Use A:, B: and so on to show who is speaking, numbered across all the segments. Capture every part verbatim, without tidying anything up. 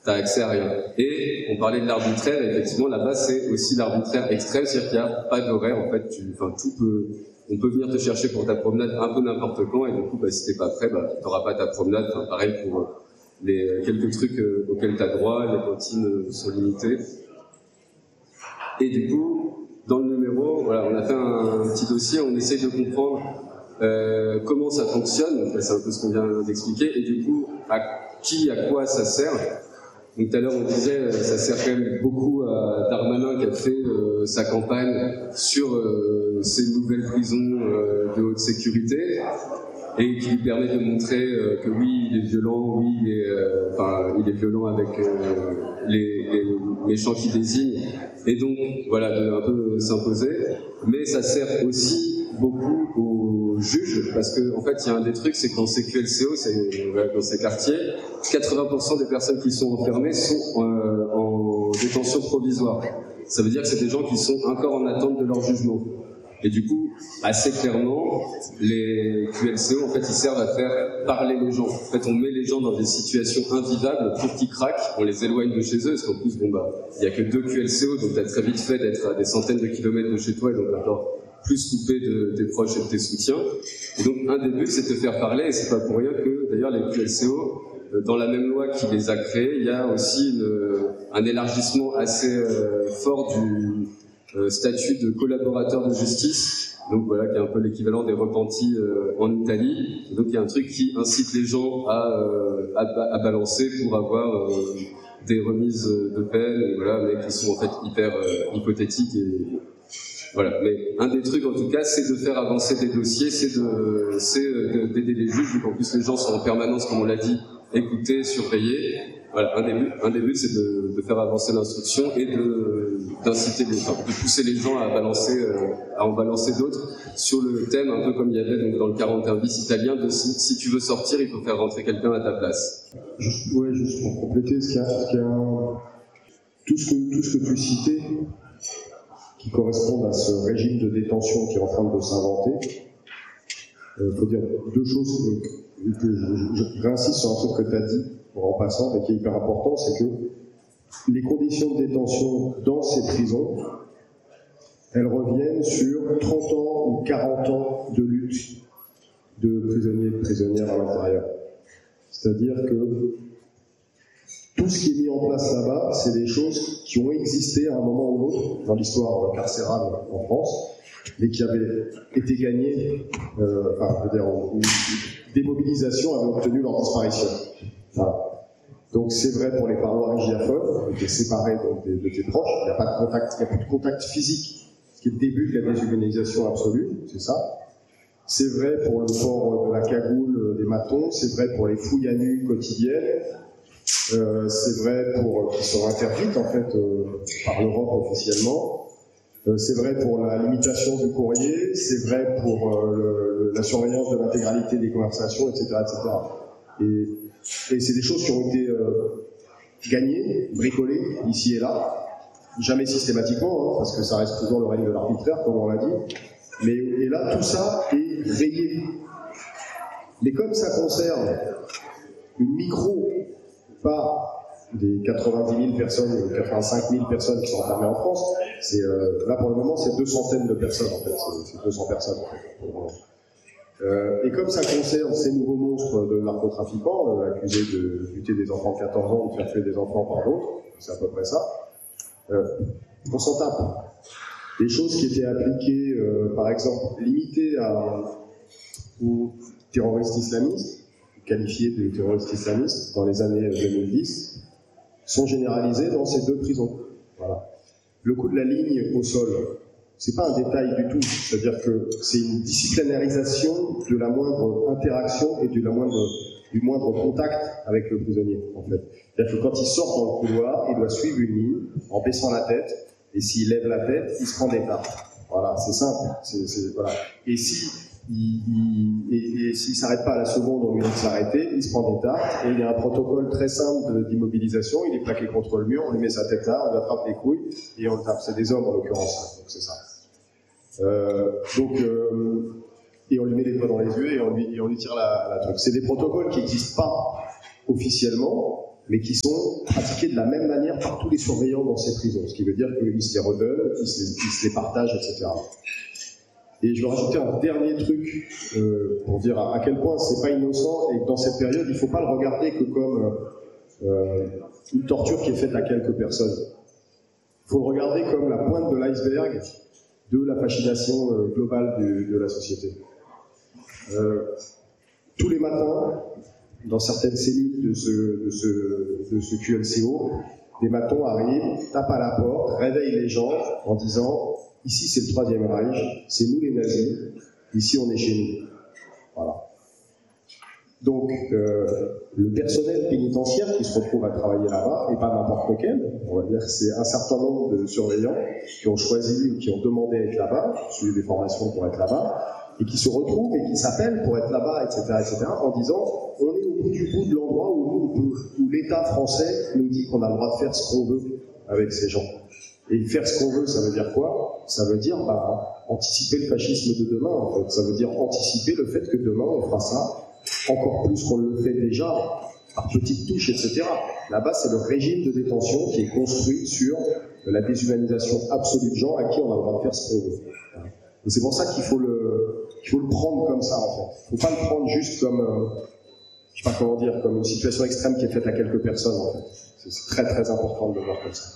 A: t'as accès à rien. Et on parlait de l'arbitraire, et effectivement là-bas c'est aussi l'arbitraire extrême, c'est-à-dire qu'il n'y a pas d'horaire, en fait, tu, enfin tout peut, on peut venir te chercher pour ta promenade un peu n'importe quand, et du coup bah, si t'es pas prêt, bah, t'auras pas ta promenade, enfin pareil pour les quelques trucs euh, auxquels t'as droit, les cantines euh, sont limitées. Et du coup, dans le numéro, voilà, on a fait un, un petit dossier, on essaye de comprendre euh, comment ça fonctionne, c'est un peu ce qu'on vient d'expliquer, et du coup, à qui, à quoi ça sert. Donc tout à l'heure on disait, ça sert quand même beaucoup à Darmanin qui a fait euh, sa campagne sur euh, ces nouvelles prisons euh, de haute sécurité et qui lui permet de montrer euh, que oui, il est violent, oui, il est, euh, enfin, il est violent avec euh, les, les méchants qu'il désigne, et donc voilà, de un peu s'imposer. Mais ça sert aussi beaucoup aux juges, parce que en fait, il y a un des trucs, c'est que dans ces Q L C O, c'est, voilà, dans ces quartiers, quatre-vingts pour cent des personnes qui sont enfermées sont euh, en détention provisoire. Ça veut dire que c'est des gens qui sont encore en attente de leur jugement. Et du coup, assez clairement, les Q L C O, en fait, ils servent à faire parler les gens. En fait, on met les gens dans des situations invivables pour qu'ils craquent, on les éloigne de chez eux, parce qu'en plus, bon bah, il y a que deux Q L C O, donc t'as très vite fait d'être à des centaines de kilomètres de chez toi, et donc encore plus coupé de tes proches et de tes soutiens. Et donc, un des buts, c'est de te faire parler, et c'est pas pour rien que, d'ailleurs, les Q L C O, dans la même loi qui les a créés, il y a aussi une, un élargissement assez euh, fort du euh, statut de collaborateur de justice, donc voilà, qui est un peu l'équivalent des repentis euh, en Italie. Et donc il y a un truc qui incite les gens à, euh, à, à balancer pour avoir euh, des remises de peine, et voilà, mais qui sont en fait hyper euh, hypothétiques. Et voilà. Mais un des trucs en tout cas, c'est de faire avancer des dossiers, c'est de, c'est de, d'aider les juges, vu qu'en plus les gens sont en permanence, comme on l'a dit, écoutés, surveillés. Voilà, un des buts, un des buts c'est de, de faire avancer l'instruction et de, d'inciter les, enfin, de pousser les gens à balancer, euh, à en balancer d'autres sur le thème, un peu comme il y avait donc, dans le quarante-et-un bis italien, de si, si tu veux sortir, il faut faire rentrer quelqu'un à ta place.
B: Juste, ouais, juste pour compléter, ce qu'il y a, ce qu'il y a un, tout ce que, tout ce que tu citais, qui correspondent à ce régime de détention qui est en train de s'inventer, il euh, faut dire deux choses que, que je, je, je réinsiste sur un truc que tu as dit en passant, mais qui est hyper important, c'est que les conditions de détention dans ces prisons, elles reviennent sur trente ans ou quarante ans de lutte de prisonniers et de prisonnières à l'intérieur. C'est-à-dire que tout ce qui est mis en place là-bas, c'est des choses qui ont existé à un moment ou l'autre dans l'histoire carcérale en France, mais qui avaient été gagnées, euh, enfin, je veux dire, où des mobilisations avaient obtenu leur disparition. Voilà. Donc c'est vrai pour les parois régiaphones, qui est séparé donc, de, de tes proches, il n'y a pas de contact, il n'y a plus de contact physique, ce qui est le début de la déshumanisation absolue, c'est ça. C'est vrai pour le port de la cagoule des matons, c'est vrai pour les fouilles à nu quotidiennes, euh, c'est vrai pour qui sont interdites en fait euh, par l'Europe officiellement. Euh, c'est vrai pour la limitation du courrier, c'est vrai pour euh, le, la surveillance de l'intégralité des conversations, et cetera, et cetera. Et, et c'est des choses qui ont été euh, gagnées, bricolées ici et là, jamais systématiquement, hein, parce que ça reste toujours le règne de l'arbitraire, comme on l'a dit. Mais et là, tout ça est rayé. Mais comme ça concerne une micro part des quatre-vingt-dix mille personnes, quatre-vingt-cinq mille personnes qui sont enfermées en France, c'est, euh, là pour le moment c'est deux centaines de personnes en fait, c'est, c'est deux cents personnes en fait. Euh, et comme ça concerne ces nouveaux monstres de narcotrafiquants, euh, accusés de buter des enfants de quatorze ans ou de faire tuer des enfants par d'autres, c'est à peu près ça, euh, on s'en tape. Des choses qui étaient appliquées, euh, par exemple, limitées à, aux terroristes islamistes, qualifiés de terroristes islamistes dans les années deux mille dix, sont généralisées dans ces deux prisons. Voilà. Le coup de la ligne au sol, c'est pas un détail du tout, c'est-à-dire que c'est une disciplinarisation de la moindre interaction et de la moindre, du moindre contact avec le prisonnier, en fait. C'est-à-dire que quand il sort dans le couloir, il doit suivre une ligne en baissant la tête, et s'il lève la tête, il se prend des tartes. Voilà, c'est simple. C'est, c'est, voilà. Et si il, il, et, et s'il s'arrête pas à la seconde, on lui dit de s'arrêter, il se prend des tartes, et il y a un protocole très simple de, d'immobilisation, il est plaqué contre le mur, on lui met sa tête là, on lui attrape les couilles, et on le tape. C'est des hommes en l'occurrence, donc c'est ça. Euh, donc, euh, et on lui met les doigts dans les yeux, et on lui, et on lui tire la, la truc. C'est des protocoles qui n'existent pas officiellement, mais qui sont pratiqués de la même manière par tous les surveillants dans ces prisons, ce qui veut dire qu'ils se les redonnent, qu'ils se, qu'ils se les partagent, et cetera. Et je vais rajouter un dernier truc euh, pour dire à, à quel point c'est pas innocent et que dans cette période, il faut pas le regarder que comme euh, une torture qui est faite à quelques personnes. Il faut le regarder comme la pointe de l'iceberg de la fascination euh, globale du, de la société. Euh, tous les matins, dans certaines cellules de ce, de ce, de ce Q L C O, des matons arrivent, tapent à la porte, réveillent les gens en disant « Ici c'est le Troisième Reich, c'est nous les nazis, ici on est chez nous. » Voilà. Donc, euh, le personnel pénitentiaire qui se retrouve à travailler là-bas, et pas n'importe lequel, on va dire que c'est un certain nombre de surveillants qui ont choisi ou qui ont demandé à être là-bas, suivi des formations pour être là-bas, et qui se retrouvent et qui s'appellent pour être là-bas, et cetera, et cetera, en disant on est au bout du bout de l'endroit où, où, où l'État français nous dit qu'on a le droit de faire ce qu'on veut avec ces gens. Et faire ce qu'on veut, ça veut dire quoi? Ça veut dire bah, anticiper le fascisme de demain, en fait. Ça veut dire anticiper le fait que demain on fera ça encore plus qu'on le fait déjà, par petites touches, et cetera. Là-bas, c'est le régime de détention qui est construit sur la déshumanisation absolue de gens à qui on a le droit de faire ce qu'on veut. Et c'est pour ça qu'il faut le, qu'il faut le prendre comme ça, en fait. Il ne faut pas le prendre juste comme, euh, je sais pas comment dire, comme une situation extrême qui est faite à quelques personnes, en fait. C'est très très important de le voir comme ça.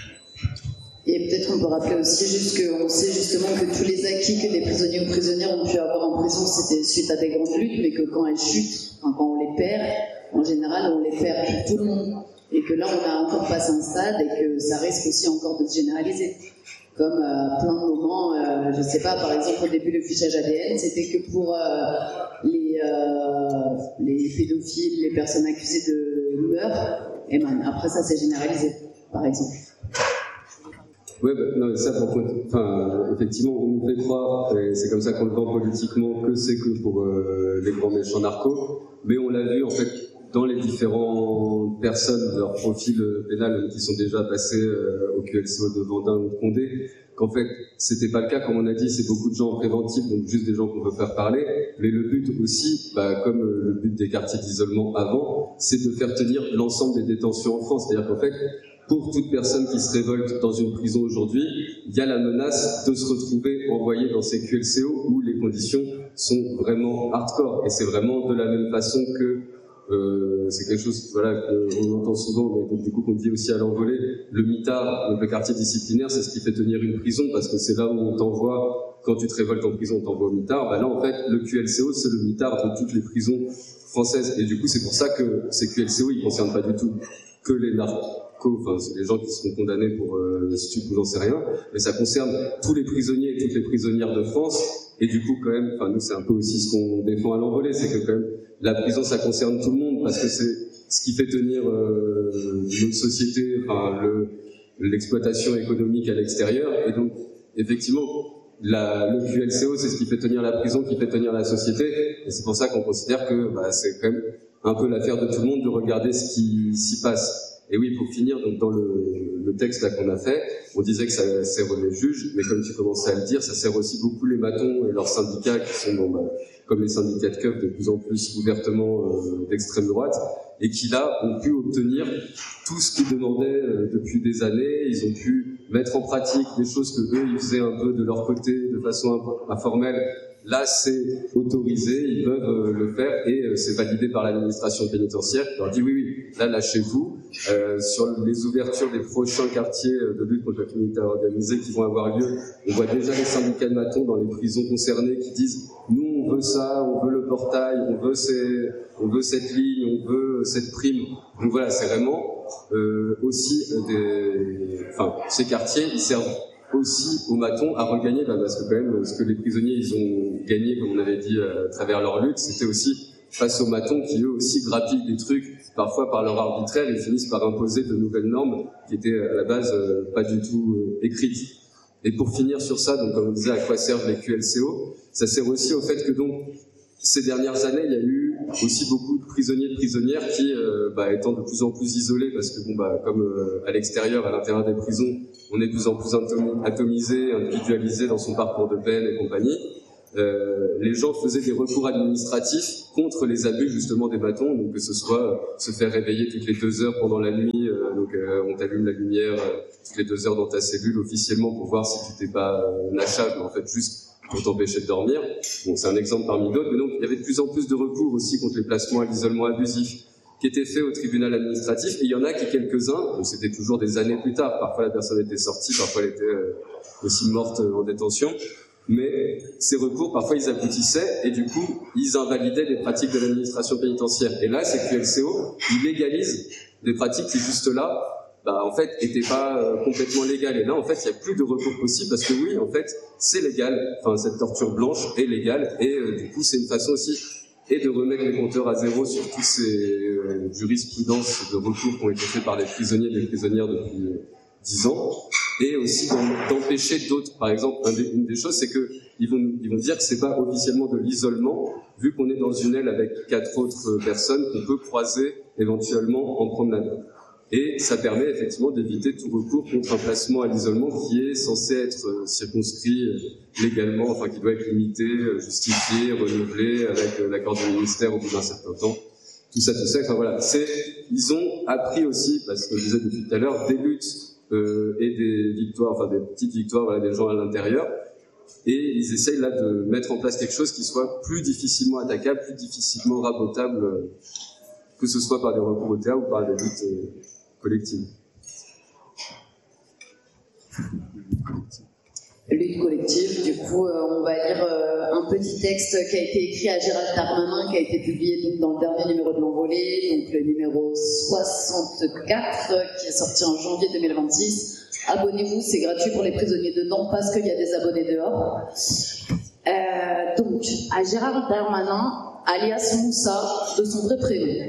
C: Et peut-être on peut rappeler aussi juste qu'on sait justement que tous les acquis que les prisonniers ou prisonnières ont pu avoir en prison, c'était suite à des grandes luttes, mais que quand elles chutent, enfin, quand on les perd, en général, on les perd pour tout le monde. Et que là, on a encore passé un stade et que ça risque aussi encore de se généraliser. Comme euh, plein de moments, euh, je sais pas, par exemple, au début, le fichage A D N, c'était que pour euh, les, euh, les pédophiles, les personnes accusées de meurtre. Et man, après ça, c'est généralisé, par exemple.
A: Oui, bah, non, mais ça, pour, enfin, effectivement, on nous fait croire, et c'est comme ça qu'on le vend politiquement, que c'est que pour euh, les grands méchants narcos, mais on l'a vu, en fait, dans les différentes personnes, leur profil pénal, qui sont déjà passés euh, au Q L C O de Vendin ou de Condé, qu'en fait, c'était pas le cas, comme on a dit, c'est beaucoup de gens en préventif, donc juste des gens qu'on veut faire parler, mais le but aussi, bah, comme euh, le but des quartiers d'isolement avant, c'est de faire tenir l'ensemble des détentions en France, c'est-à-dire qu'en fait, pour toute personne qui se révolte dans une prison aujourd'hui, il y a la menace de se retrouver envoyé dans ces Q L C O où les conditions sont vraiment hardcore. Et c'est vraiment de la même façon que euh, c'est quelque chose voilà, qu'on entend souvent, mais donc, du coup qu'on dit aussi à l'envolée, le mitard, donc le quartier disciplinaire, c'est ce qui fait tenir une prison, parce que c'est là où on t'envoie, quand tu te révoltes en prison, on t'envoie au mitard. Bah là, en fait, le Q L C O, c'est le mitard de toutes les prisons françaises. Et du coup, c'est pour ça que ces Q L C O, ils ne concernent pas du tout que les narcos. Enfin, c'est les gens qui seront condamnés pour euh, stupes ou j'en sais rien, mais ça concerne tous les prisonniers et toutes les prisonnières de France, et du coup quand même, enfin nous c'est un peu aussi ce qu'on défend à l'envolée, c'est que quand même la prison ça concerne tout le monde, parce que c'est ce qui fait tenir euh, notre société, enfin le, l'exploitation économique à l'extérieur, et donc effectivement la, le Q L C O c'est ce qui fait tenir la prison, qui fait tenir la société, et c'est pour ça qu'on considère que bah, c'est quand même un peu l'affaire de tout le monde de regarder ce qui s'y passe. Et oui, pour finir, donc dans le, le texte là qu'on a fait, on disait que ça sert les juges, mais comme tu commençais à le dire, ça sert aussi beaucoup les matons et leurs syndicats qui sont, bon, bah, comme les syndicats de keufs, de plus en plus ouvertement euh, d'extrême droite, et qui là ont pu obtenir tout ce qu'ils demandaient euh, depuis des années. Ils ont pu mettre en pratique des choses que eux ils faisaient un peu de leur côté, de façon informelle. Là, c'est autorisé, ils peuvent euh, le faire, et euh, c'est validé par l'administration pénitentiaire qui leur dit oui, oui, là, lâchez-vous. Euh, sur les ouvertures des prochains quartiers de lutte contre la criminalité organisée qui vont avoir lieu, on voit déjà les syndicats de matons dans les prisons concernées qui disent nous, on veut ça, on veut le portail, on veut, ces, on veut cette ligne, on veut cette prime. Donc voilà, c'est vraiment euh, aussi des... Enfin, ces quartiers, ils servent aussi aux matons à regagner, bah parce que quand même, ce que les prisonniers ils ont gagné, comme on avait dit à travers leur lutte, c'était aussi face aux matons qui eux aussi grappillent des trucs, parfois par leur arbitraire, ils finissent par imposer de nouvelles normes qui étaient à la base euh, pas du tout euh, écrites. Et pour finir sur ça, donc comme on disait, à quoi servent les Q L C O, ça sert aussi au fait que donc ces dernières années, il y a eu aussi beaucoup de prisonniers et de prisonnières qui, euh, bah, étant de plus en plus isolés, parce que bon, bah, comme euh, à l'extérieur, à l'intérieur des prisons, on est de plus en plus atomisé, individualisé dans son parcours de peine et compagnie, euh, les gens faisaient des recours administratifs contre les abus justement des bâtons, donc que ce soit euh, se faire réveiller toutes les deux heures pendant la nuit, euh, donc euh, on t'allume la lumière euh, toutes les deux heures dans ta cellule officiellement pour voir si tu t'es pas euh, nachable, en fait juste pour t'empêcher de dormir. Bon, c'est un exemple parmi d'autres, mais donc il y avait de plus en plus de recours aussi contre les placements à l'isolement abusif qui étaient faits au tribunal administratif, et il y en a qui, quelques-uns, donc c'était toujours des années plus tard, parfois la personne était sortie, parfois elle était euh, aussi morte euh, en détention, mais ces recours, parfois ils aboutissaient, et du coup, ils invalidaient les pratiques de l'administration pénitentiaire. Et là, c'est que Q L C O, il légalise des pratiques qui, juste là, bah, en fait, étaient pas euh, complètement légales. Et là, en fait, il n'y a plus de recours possible, parce que oui, en fait, c'est légal, enfin, cette torture blanche est légale, et euh, du coup, c'est une façon aussi et de remettre les compteurs à zéro sur toutes ces euh, jurisprudences de recours qui ont été faits par les prisonniers et les prisonnières depuis euh, dix ans, et aussi d'empêcher d'autres. Par exemple, un des, une des choses, c'est que ils vont, ils vont dire que c'est pas officiellement de l'isolement, vu qu'on est dans une aile avec quatre autres personnes qu'on peut croiser éventuellement en promenade. Et ça permet effectivement d'éviter tout recours contre un placement à l'isolement qui est censé être circonscrit légalement, enfin qui doit être limité, justifié, renouvelé avec l'accord du ministère au bout d'un certain temps. Tout ça, tout ça. Enfin voilà, c'est ils ont appris aussi, parce que je disais depuis tout à l'heure, des luttes euh, et des victoires, enfin des petites victoires, voilà, des gens à l'intérieur. Et ils essayent là de mettre en place quelque chose qui soit plus difficilement attaquable, plus difficilement rabotable, que ce soit par des recours au théâtre ou par des luttes euh, collectives.
C: Lutte collective, du coup, euh, on va lire euh, un petit texte qui a été écrit à Gérald Darmanin, qui a été publié donc, dans le dernier numéro de l'Envolée, donc le numéro soixante-quatre, qui est sorti en janvier deux mille vingt-six. Abonnez-vous, c'est gratuit pour les prisonniers dedans, parce qu'il y a des abonnés dehors. Euh, donc, à Gérald Darmanin, alias Moussa, de son vrai prénom.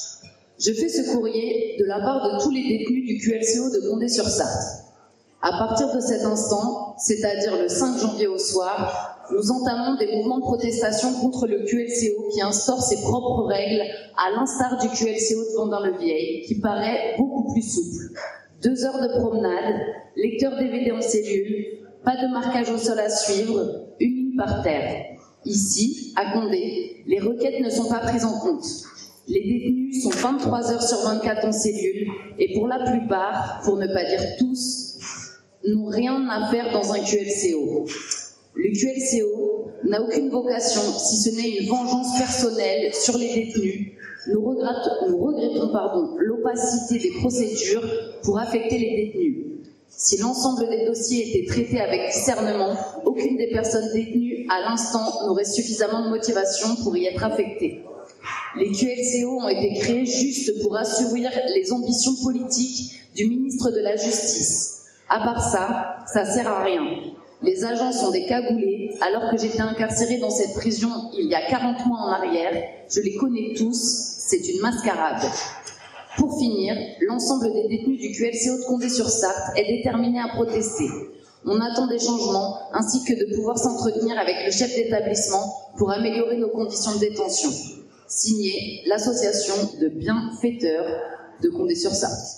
C: Je fais ce courrier de la part de tous les détenus du Q L C O de Condé-sur-Sarthe. À partir de cet instant, c'est-à-dire le cinq janvier au soir, nous entamons des mouvements de protestation contre le Q L C O qui instaure ses propres règles, à l'instar du Q L C O de Vendin-le-Vieil, qui paraît beaucoup plus souple. Deux heures de promenade, lecteur D V D en cellule, pas de marquage au sol à suivre, une ligne par terre. Ici, à Condé, les requêtes ne sont pas prises en compte. Les détenus sont vingt-trois heures sur vingt-quatre en cellule, et pour la plupart, pour ne pas dire tous, n'ont rien à faire dans un Q L C O. Le Q L C O n'a aucune vocation, si ce n'est une vengeance personnelle sur les détenus. Nous regrettons, nous regrettons pardon, l'opacité des procédures pour affecter les détenus. Si l'ensemble des dossiers étaient traités avec discernement, aucune des personnes détenues à l'instant n'aurait suffisamment de motivation pour y être affectée. Les Q L C O ont été créés juste pour assouvir les ambitions politiques du ministre de la Justice. À part ça, ça sert à rien. Les agents sont des cagoulés, alors que j'étais incarcérée dans cette prison il y a quarante mois en arrière. Je les connais tous, c'est une mascarade. Pour finir, l'ensemble des détenus du Q L C O de Condé-sur-Sarthe est déterminé à protester. On attend des changements, ainsi que de pouvoir s'entretenir avec le chef d'établissement pour améliorer nos conditions de détention. Signé l'association de bienfaiteurs de Condé-sur-Sarthe.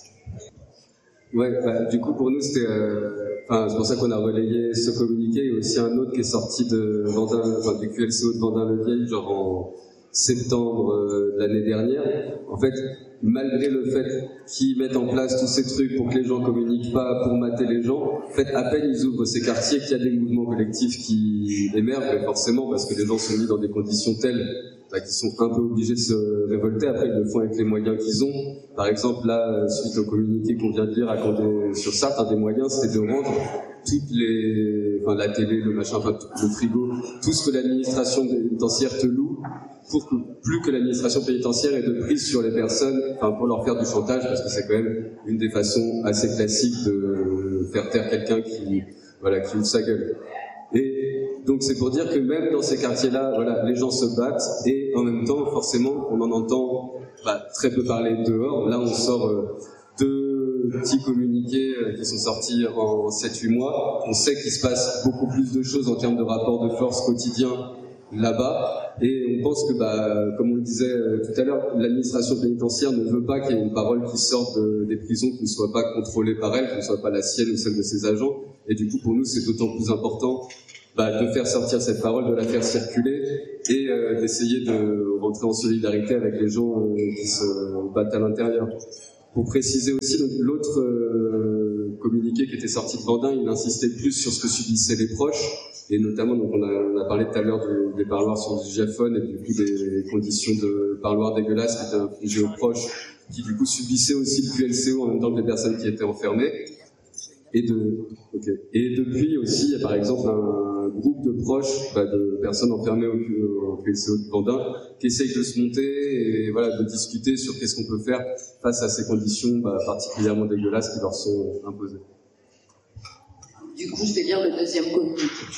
A: Ouais, bah, du coup pour nous c'était, euh, enfin c'est pour ça qu'on a relayé ce communiqué. Il y a aussi un autre qui est sorti de Vendin, enfin du Q L C O de Vendin-le-Vieil, genre en septembre euh, de l'année dernière. En fait, malgré le fait qu'ils mettent en place tous ces trucs pour que les gens communiquent pas, pour mater les gens, en fait à peine ils ouvrent ces quartiers qu'il y a des mouvements collectifs qui émergent, mais forcément parce que les gens sont mis dans des conditions telles bah, qu'ils sont un peu obligés de se révolter. Après ils le font avec les moyens qu'ils ont. Par exemple, là, suite au communiqué qu'on vient de lire à Condé-sur-Sarthe, un des moyens, c'était de rendre toutes les, enfin, la télé, le machin, enfin, le frigo, tout ce que l'administration pénitentiaire te loue, pour que, plus que l'administration pénitentiaire ait de prise sur les personnes, enfin, pour leur faire du chantage, parce que c'est quand même une des façons assez classiques de faire taire quelqu'un qui, voilà, qui ouvre sa gueule. Et donc c'est pour dire que même dans ces quartiers-là, voilà, les gens se battent, et en même temps, forcément, on en entend bah, très peu parler dehors. Là, on sort euh, deux petits communiqués euh, qui sont sortis en sept huit mois. On sait qu'il se passe beaucoup plus de choses en termes de rapport de force quotidien là-bas. Et on pense que, bah, comme on le disait euh, tout à l'heure, l'administration pénitentiaire ne veut pas qu'il y ait une parole qui sorte de, des prisons qui ne soit pas contrôlée par elle, qui ne soit pas la sienne ou celle de ses agents. Et du coup, pour nous, c'est d'autant plus important bah, de faire sortir cette parole, de la faire circuler et euh, d'essayer de rentrer en solidarité avec les gens euh, qui se battent à l'intérieur. Pour préciser aussi, donc, l'autre euh, communiqué qui était sorti de Vendin, il insistait plus sur ce que subissaient les proches, et notamment, donc on a, on a parlé tout à l'heure de, des parloirs sur du diaphone et du coup des conditions de parloirs dégueulasses qui étaient infligées aux proches, qui du coup subissaient aussi le Q L C O en même temps que les personnes qui étaient enfermées. Et, de, okay. et depuis aussi, il y a par exemple un groupe de proches, bah, de personnes enfermées au, au Q L C O de Vendin, qui essayent de se monter et voilà, de discuter sur qu'est-ce qu'on peut faire face à ces conditions bah, particulièrement dégueulasses qui leur sont imposées.
C: Du coup, je vais lire le deuxième communiqué.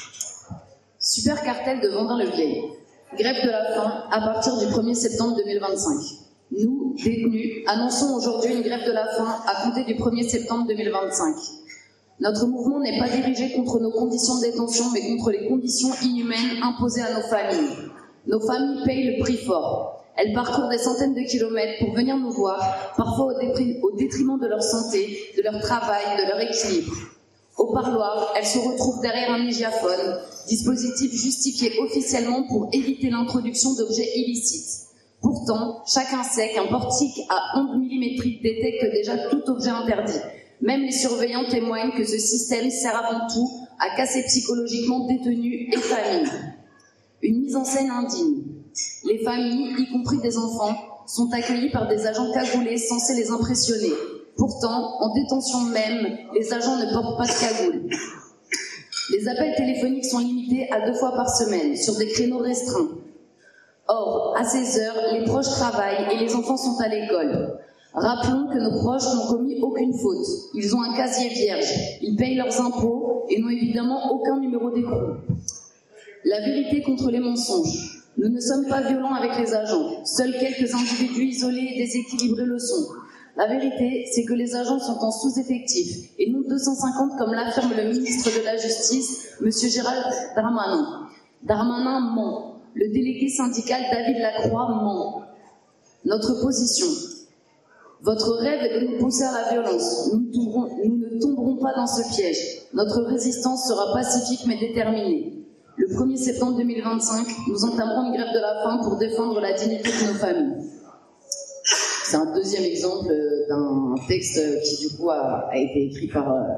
C: Super cartel de Vendin-le-Vieil. Grève de la faim à partir du premier septembre deux mille vingt-cinq. Nous, détenus, annonçons aujourd'hui une grève de la faim à compter du premier septembre deux mille vingt-cinq. Notre mouvement n'est pas dirigé contre nos conditions de détention, mais contre les conditions inhumaines imposées à nos familles. Nos familles payent le prix fort. Elles parcourent des centaines de kilomètres pour venir nous voir, parfois au, dépri- au détriment de leur santé, de leur travail, de leur équilibre. Au parloir, elles se retrouvent derrière un mégaphone, dispositif justifié officiellement pour éviter l'introduction d'objets illicites. Pourtant, chacun sait qu'un portique à ondes millimétriques détecte déjà tout objet interdit. Même les surveillants témoignent que ce système sert avant tout à casser psychologiquement détenus et familles. Une mise en scène indigne. Les familles, y compris des enfants, sont accueillies par des agents cagoulés censés les impressionner. Pourtant, en détention même, les agents ne portent pas de cagoule. Les appels téléphoniques sont limités à deux fois par semaine, sur des créneaux restreints. Or, à ces heures, les proches travaillent et les enfants sont à l'école. Rappelons que nos proches n'ont commis aucune faute. Ils ont un casier vierge, ils payent leurs impôts et n'ont évidemment aucun numéro d'écrou. La vérité contre les mensonges. Nous ne sommes pas violents avec les agents. Seuls quelques individus isolés et déséquilibrés le sont. La vérité, c'est que les agents sont en sous-effectif et non deux cent cinquante comme l'affirme le ministre de la Justice, M. Gérald Darmanin. Darmanin ment. Le délégué syndical David Lacroix ment. Notre position. Votre rêve est de nous pousser à la violence. Nous, tomberons, nous ne tomberons pas dans ce piège. Notre résistance sera pacifique mais déterminée. Le premier septembre deux mille vingt-cinq, nous entamerons une grève de la faim pour défendre la dignité de nos familles. C'est un deuxième exemple d'un texte qui, du coup, a, a été écrit par euh,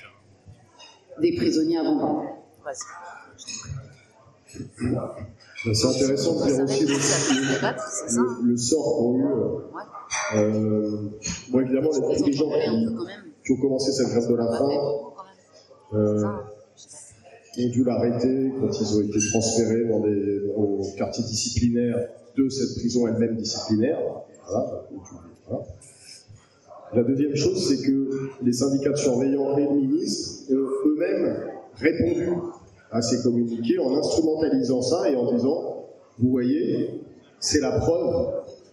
C: des prisonniers avant Vendin.
B: C'est intéressant de dire aussi le, le, le sort qu'ont eu. Euh, bon, évidemment, les, tous les gens qui, qui ont commencé cette grève de la faim euh, ont dû l'arrêter quand ils ont été transférés dans des dans quartiers disciplinaires de cette prison elle-même disciplinaire. Voilà, voilà. La deuxième chose, c'est que les syndicats de surveillants et le ministre ont eux-mêmes répondu à ces communiqués en instrumentalisant ça et en disant, vous voyez, c'est la preuve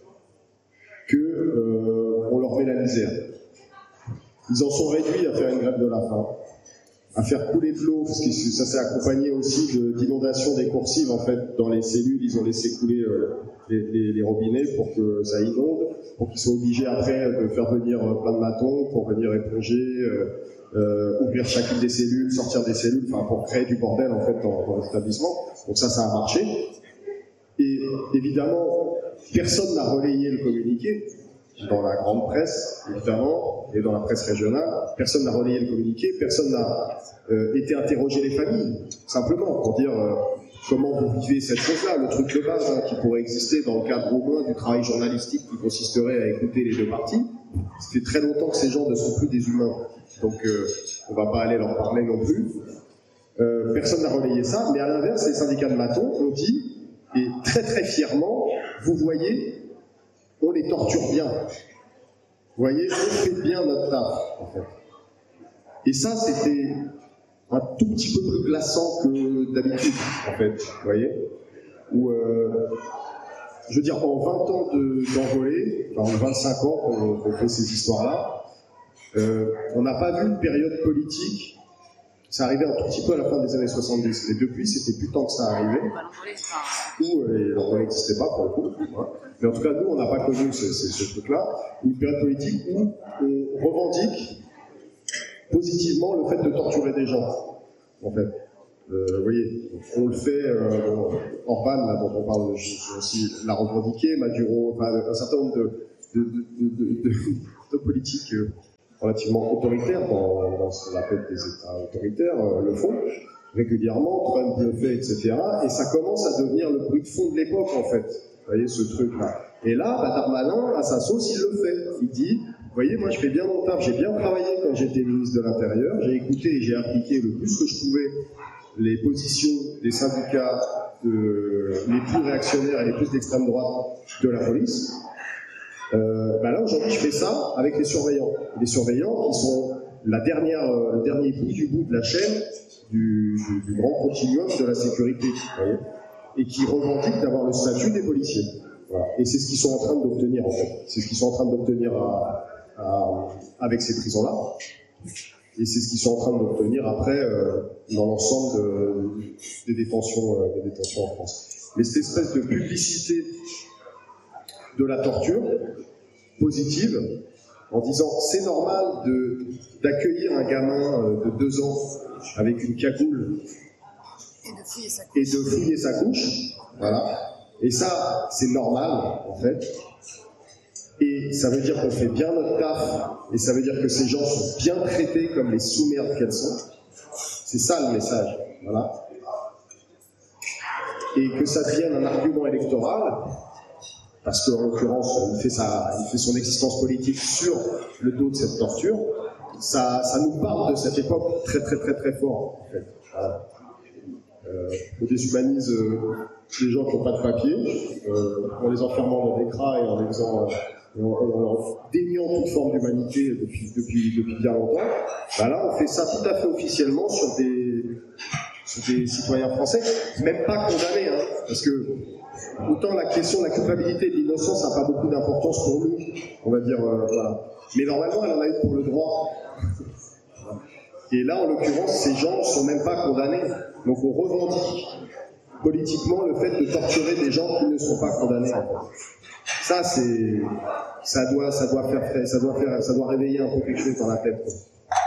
B: que euh, on leur met la misère. Ils en sont réduits à faire une grève de la faim, à faire couler de l'eau, parce que ça s'est accompagné aussi de, d'inondations décoursives en fait dans les cellules. Ils ont laissé couler euh, les, les, les robinets pour que ça inonde, pour qu'ils soient obligés après de faire venir plein de matons pour venir éponger, euh, euh, ouvrir chacune des cellules, sortir des cellules, enfin pour créer du bordel en fait dans, dans l'établissement. Donc ça, ça a marché. Et évidemment, personne n'a relayé le communiqué dans la grande presse, évidemment, et dans la presse régionale. Personne n'a relayé le communiqué, personne n'a euh, été interroger les familles, simplement pour dire euh, comment vous vivez cette chose-là, le truc de base hein, qui pourrait exister dans le cadre au moins du travail journalistique qui consisterait à écouter les deux parties. Ça fait très longtemps que ces gens ne sont plus des humains, donc euh, on ne va pas aller leur parler non plus. Euh, personne n'a relayé ça, mais à l'inverse, les syndicats de matons ont dit, et très très fièrement, vous voyez, on les torture bien. Vous voyez, on fait bien notre taf, en fait. Et ça, c'était un tout petit peu plus glaçant que d'habitude, en fait, vous voyez. Où, euh, je veux dire, en vingt ans de, d'envolée, enfin en vingt-cinq ans qu'on, qu'on fait ces histoires-là, euh, on n'a pas vu une période politique. Ça arrivait un tout petit peu à la fin des années soixante-dix, mais depuis, c'était plus tant que ça arrivait. Où euh, l'envolée n'existait pas, pour le coup. Hein. Mais en tout cas, nous, on n'a pas connu ce, ce, ce truc-là. Une période politique où on revendique positivement le fait de torturer des gens, en fait. Euh, vous voyez, on le fait, euh, bon, Orban, là, dont on parle, je, je aussi l'a revendiqué, Maduro, enfin, un certain nombre de, de, de, de, de, de politiques relativement autoritaires dans, dans ce qu'on appelle des États autoritaires, euh, le font régulièrement, Trump le fait, et cetera. Et ça commence à devenir le bruit de fond de l'époque, en fait. Vous voyez, ce truc-là. Et là, bah, Darmanin, à sa sauce, il le fait. Il dit, vous voyez, moi, je fais bien mon taf, j'ai bien travaillé quand j'étais ministre de l'Intérieur, j'ai écouté et j'ai appliqué le plus que je pouvais les positions des syndicats de, les plus réactionnaires et les plus d'extrême droite de la police. Euh, bah là, aujourd'hui, je fais ça avec les surveillants. Les surveillants qui sont la dernière, le dernier bout du bout de la chaîne du, du, du grand continuum de la sécurité, vous voyez, et qui revendiquent d'avoir le statut des policiers. Voilà. Et c'est ce qu'ils sont en train d'obtenir, en fait. C'est ce qu'ils sont en train d'obtenir à, à, avec ces prisons-là. Et c'est ce qu'ils sont en train d'obtenir après euh, dans l'ensemble de, des, détentions, euh, des détentions en France. Mais cette espèce de publicité de la torture positive, en disant c'est normal de, d'accueillir un gamin euh, de deux ans avec une cagoule
D: et de fouiller sa couche.
B: Et de fouiller sa couche, voilà. Et ça, c'est normal, en fait. Et ça veut dire qu'on fait bien notre taf, et ça veut dire que ces gens sont bien traités comme les sous-merdes qu'elles sont. C'est ça le message, voilà. Et que ça devienne un argument électoral, parce qu'en l'occurrence, il fait, sa, il fait son existence politique sur le dos de cette torture, ça, ça nous parle de cette époque très très très très fort, en fait. Voilà. Euh, on déshumanise euh, les gens qui n'ont pas de papier, euh, en les enfermant dans des cras et en les faisant... Euh, En, en déniant toute forme d'humanité depuis, depuis, depuis bien longtemps, bah là on fait ça tout à fait officiellement sur des, sur des citoyens français, même pas condamnés, hein, parce que autant la question de la culpabilité et de l'innocence n'a pas beaucoup d'importance pour nous, on va dire, euh, voilà. Mais normalement elle en a eu pour le droit. Et là en l'occurrence ces gens ne sont même pas condamnés, donc on revendique politiquement le fait de torturer des gens qui ne sont pas condamnés en fait. Ça, c'est, ça doit, ça doit faire, ça doit faire, ça doit réveiller un peu quelque chose dans la tête, quoi.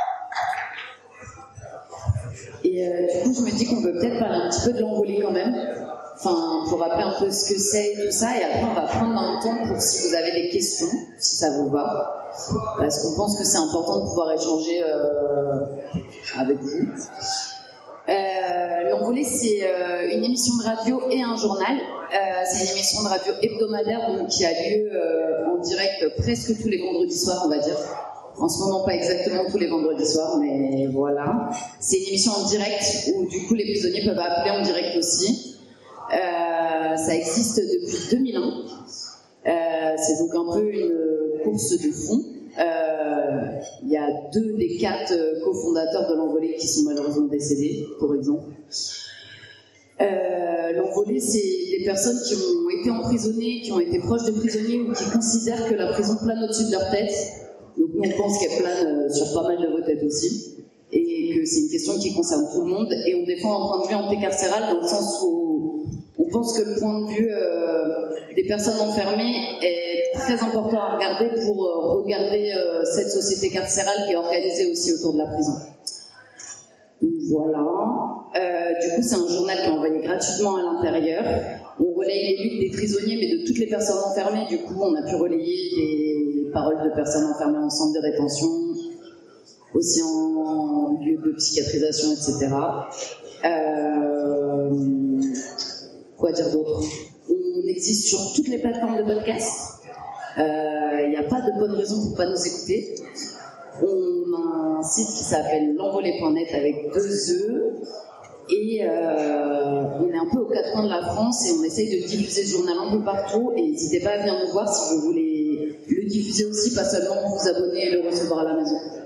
C: Et euh, du coup, je me dis qu'on peut peut-être parler un petit peu de l'envolée quand même, enfin, pour rappeler un peu ce que c'est et tout ça, et après on va prendre un temps pour si vous avez des questions, si ça vous va, parce qu'on pense que c'est important de pouvoir échanger euh, avec vous. Euh, L'Envolée, c'est euh, une émission de radio et un journal. Euh, c'est une émission de radio hebdomadaire donc, qui a lieu euh, en direct presque tous les vendredis soirs, on va dire. En ce moment, pas exactement tous les vendredis soirs, mais voilà. C'est une émission en direct où du coup les prisonniers peuvent appeler en direct aussi. Euh, ça existe depuis deux mille un. Euh, c'est donc un peu une course de fond. Euh, il y a deux des quatre euh, cofondateurs de l'Envolée qui sont malheureusement décédés, pour exemple. Euh, L'Envolée, c'est des personnes qui ont été emprisonnées, qui ont été proches de prisonniers ou qui considèrent que la prison plane au-dessus de leur tête. Donc nous, on pense qu'elle plane euh, sur pas mal de vos têtes aussi. Et que c'est une question qui concerne tout le monde. Et on défend un point de vue anticarcéral dans le sens où on pense que le point de vue euh, des personnes enfermées est très important à regarder pour euh, regarder euh, cette société carcérale qui est organisée aussi autour de la prison. Donc voilà. Euh, du coup, c'est un journal qui est envoyé gratuitement à l'intérieur. On relaye les luttes des prisonniers, mais de toutes les personnes enfermées. Du coup, on a pu relayer les paroles de personnes enfermées en centre de rétention, aussi en lieu de psychiatrisation, et cetera. Euh, quoi dire d'autre? On existe sur toutes les plateformes de podcast. Il euh, n'y a pas de bonne raison pour ne pas nous écouter. On a un site qui s'appelle l'envolée point net avec deux E. Et euh, on est un peu aux quatre coins de la France et on essaye de diffuser ce journal un peu partout. Et n'hésitez pas à venir nous voir si vous voulez le diffuser aussi, pas seulement vous abonner et le recevoir à la maison.